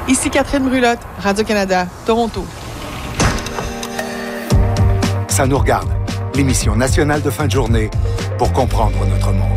Ici Catherine Brulotte, Radio-Canada, Toronto. Ça nous regarde, l'émission nationale de fin de journée pour comprendre notre monde.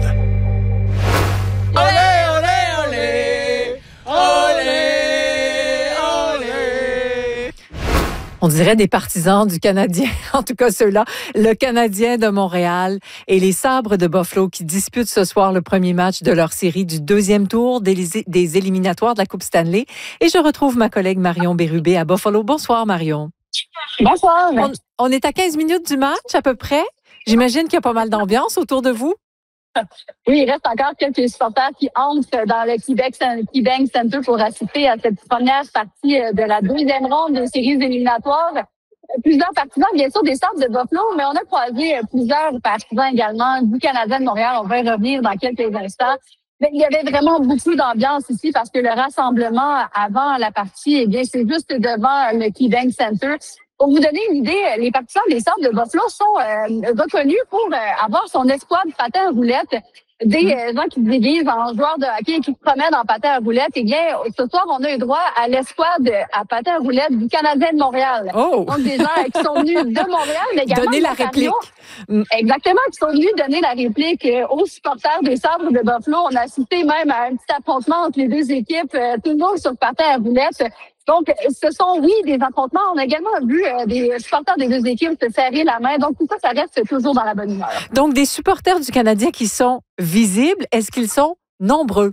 On dirait des partisans du Canadien, en tout cas ceux-là, le Canadien de Montréal et les Sabres de Buffalo qui disputent ce soir le premier match de leur série du deuxième tour des éliminatoires de la Coupe Stanley. Et je retrouve ma collègue Marion Bérubé à Buffalo. Bonsoir Marion. Bonsoir. On est à 15 minutes du match à peu près. J'imagine qu'il y a pas mal d'ambiance autour de vous. Oui, il reste encore quelques supporters qui entrent dans le KeyBank Center pour assister à cette première partie de la deuxième ronde des séries éliminatoires. Plusieurs partisans, bien sûr, des Sabres de Buffalo, mais on a croisé plusieurs partisans également du Canadien de Montréal. On va y revenir dans quelques instants. Mais il y avait vraiment beaucoup d'ambiance ici parce que le rassemblement avant la partie, eh bien, c'est juste devant le KeyBank Center. Pour vous donner une idée, les partisans des Sabres de Buffalo sont reconnus pour avoir son escouade patin à roulettes. Des gens qui se déguisent en joueurs de hockey et qui se promènent en patin à roulettes. Eh bien, ce soir, on a eu droit à l'escouade à patin à roulettes du Canadien de Montréal. Oh! Donc, des gens qui sont venus de Montréal, mais également donner la réplique. Exactement, qui sont venus donner la réplique aux supporters des Sabres de Buffalo. On a assisté même à un petit affrontement entre les deux équipes, tout le monde sur le patin à roulettes. Donc, ce sont, oui, des affrontements. On a également vu des supporters des deux équipes se serrer la main. Donc, tout ça, ça reste toujours dans la bonne humeur. Donc, des supporters du Canadien qui sont visibles, est-ce qu'ils sont nombreux?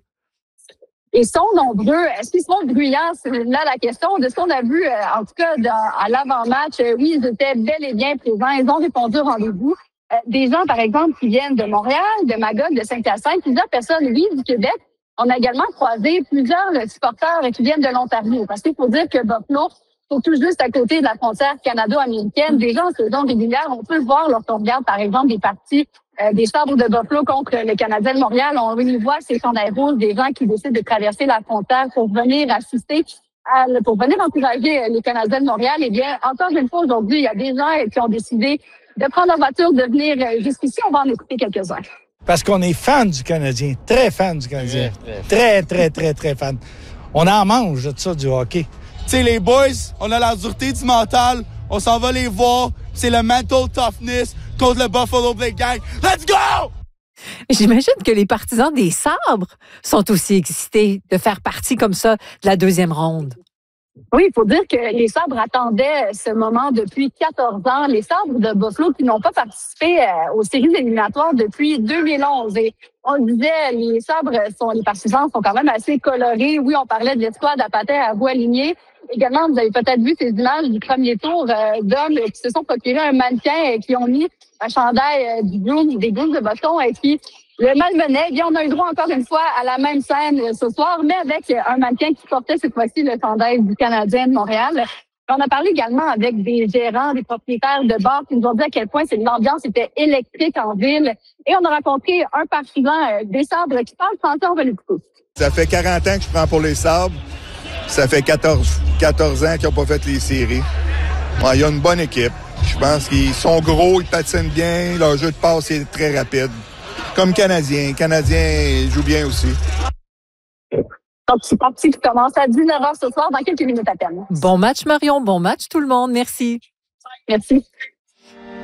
Ils sont nombreux. Est-ce qu'ils sont bruyants? C'est là la question. De ce qu'on a vu, en tout cas, à l'avant-match, oui, ils étaient bel et bien présents. Ils ont répondu au rendez-vous. Des gens, par exemple, qui viennent de Montréal, de Magog, de Saint-Hyacinthe, plusieurs personnes, oui, du Québec. On a également croisé plusieurs supporters qui viennent de l'Ontario. Parce qu'il faut dire que Buffalo, c'est tout juste à côté de la frontière canado-américaine. Des gens en saison régulière, on peut le voir lorsqu'on regarde, par exemple, des parties des Sabres de Buffalo contre le Canadien de Montréal. On y voit ces chandails rouges, des gens qui décident de traverser la frontière pour venir assister, pour venir encourager les Canadiens de Montréal. Eh bien, encore une fois, aujourd'hui, il y a des gens qui ont décidé de prendre leur voiture, de venir jusqu'ici. On va en écouter quelques-uns. Parce qu'on est fan du Canadien, très fan du Canadien. Très fan. On en mange de ça, du hockey. Tu sais, les boys, on a la dureté du mental, on s'en va les voir, c'est le mental toughness contre le Buffalo Blade Gang. Let's go! J'imagine que les partisans des Sabres sont aussi excités de faire partie comme ça de la deuxième ronde. Oui, il faut dire que les Sabres attendaient ce moment depuis 14 ans. Les Sabres de Buffalo qui n'ont pas participé aux séries éliminatoires depuis 2011. Et on disait, les partisans sont quand même assez colorés. Oui, on parlait de l'escouade à patins à roues alignées. Également, vous avez peut-être vu ces images du premier tour d'hommes qui se sont procurés un mannequin qui ont mis un chandail des Bruins de Boston et qui le malmenait. Bien, on a eu droit encore une fois à la même scène ce soir, mais avec un mannequin qui portait cette fois-ci le chandail du Canadien de Montréal. On a parlé également avec des gérants, des propriétaires de bars qui nous ont dit à quel point l'ambiance était électrique en ville. Et on a rencontré un partisan des Sabres qui parle français. On va l'écouter. Ça fait 40 ans que je prends pour les Sabres. Ça fait 14 ans qu'ils n'ont pas fait les séries. Il y a une bonne équipe. Je pense qu'ils sont gros, ils patinent bien, leur jeu de passe est très rapide. Comme Canadien. Canadien joue bien aussi. Donc, c'est parti qui commence à 19h ce soir, dans quelques minutes à peine. Bon match, Marion. Bon match, tout le monde. Merci. Merci.